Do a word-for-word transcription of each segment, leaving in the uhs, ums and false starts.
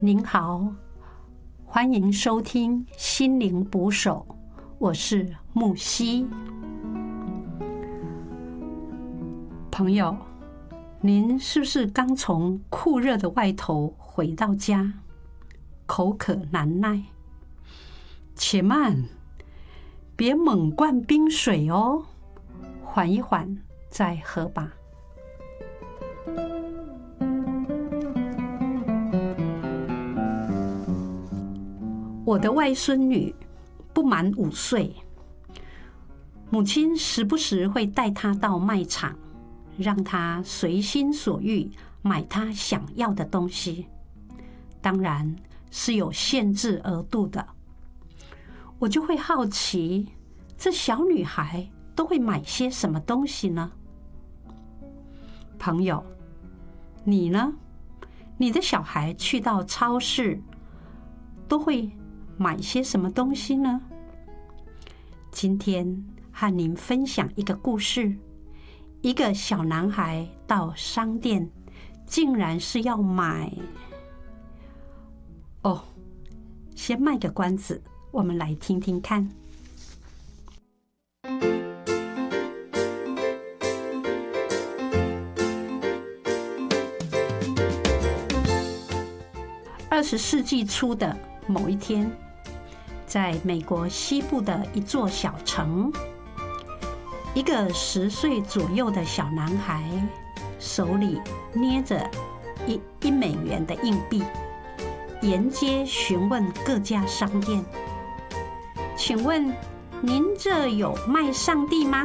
您好，欢迎收听心灵捕手，我是木西。朋友，您是不是刚从酷热的外头回到家，口渴难耐？且慢，别猛灌冰水哦，缓一缓再喝吧。我的外孙女不满五岁，母亲时不时会带她到卖场，让她随心所欲买她想要的东西，当然是有限制额度的。我就会好奇，这小女孩都会买些什么东西呢？朋友，你呢？你的小孩去到超市都会买些什么东西呢？今天和您分享一个故事。一个小男孩到商店，竟然是要买……哦，先卖个关子，我们来听听看。二十世纪初的某一天，在美国西部的一座小城，一个十岁左右的小男孩手里捏着一一美元的硬币，沿街询问各家商店：“请问您这有卖上帝吗？”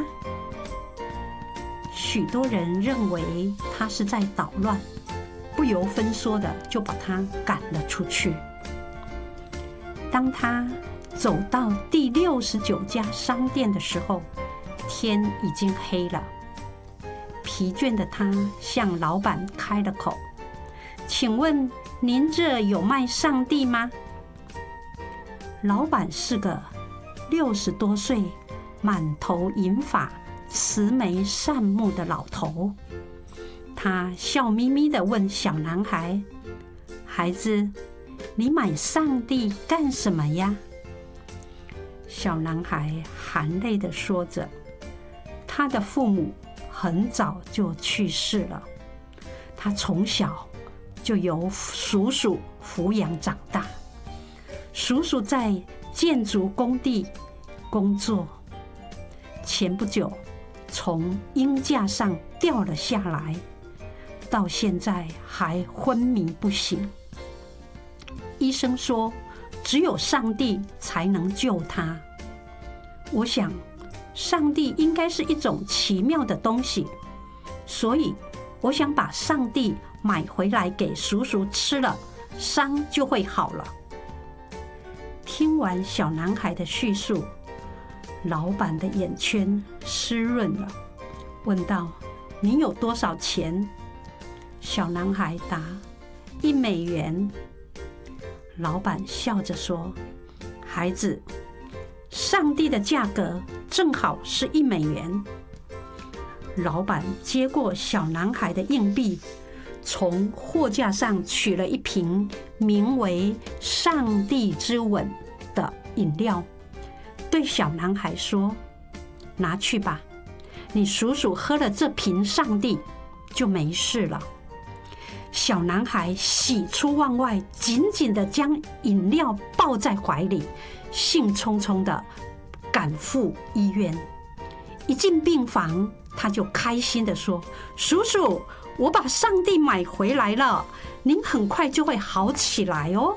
许多人认为他是在捣乱，不由分说的就把他赶了出去。当他走到第六十九家商店的时候，天已经黑了。疲倦的他向老板开了口：“请问您这有卖上帝吗？”老板是个六十多岁、满头银发、慈眉善目的老头。他笑眯眯地问小男孩：“孩子，你买上帝干什么呀？”小男孩含泪地说着，他的父母很早就去世了，他从小就由叔叔抚养长大。叔叔在建筑工地工作，前不久从鹰架上掉了下来，到现在还昏迷不醒。医生说，只有上帝才能救他。我想，上帝应该是一种奇妙的东西，所以我想把上帝买回来给叔叔吃了，伤就会好了。听完小男孩的叙述，老板的眼圈湿润了，问道：“你有多少钱？”小男孩答：“一美元。”老板笑着说：“孩子，上帝的价格正好是一美元。”老板接过小男孩的硬币，从货架上取了一瓶名为“上帝之吻”的饮料，对小男孩说：“拿去吧，你叔叔喝了这瓶上帝就没事了。”小男孩喜出望外，紧紧地将饮料抱在怀里，兴冲冲地赶赴医院。一进病房，他就开心地说：“叔叔，我把上帝买回来了，您很快就会好起来哦。”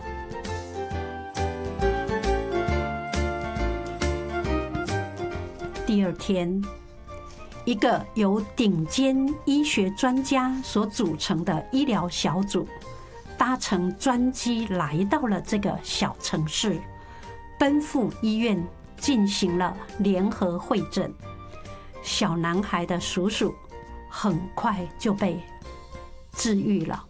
第二天，一个由顶尖医学专家所组成的医疗小组，搭乘专机来到了这个小城市，奔赴医院进行了联合会诊。小男孩的叔叔很快就被治愈了。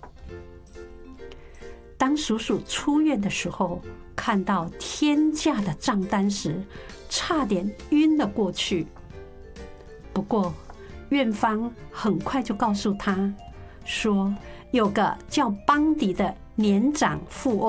当叔叔出院的时候，看到天价的账单时，差点晕了过去。不过，院方很快就告诉他说，有个叫邦迪的年长富翁。